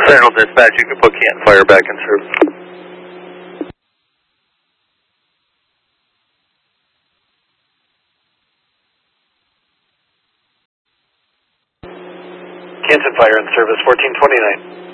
Central Dispatch, you can put Canton Fire back in service. Canton Fire in service, 1429.